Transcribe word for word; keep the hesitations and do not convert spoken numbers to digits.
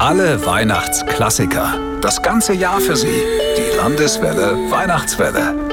Alle Weihnachtsklassiker. Das ganze Jahr für Sie. Die Landeswelle Weihnachtswelle.